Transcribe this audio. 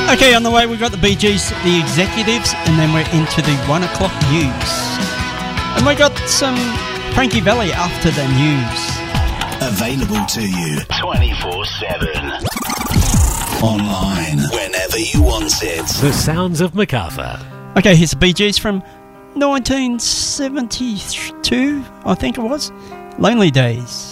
Okay, on the way we've got the Bee Gees, the Executives, and then we're into the 1 o'clock news. And we got some Frankie Valli after the news. Available to you 24/7. Online, whenever you want it. The sounds of MacArthur. Okay, here's the Bee Gees from 1972, I think it was. Lonely Days.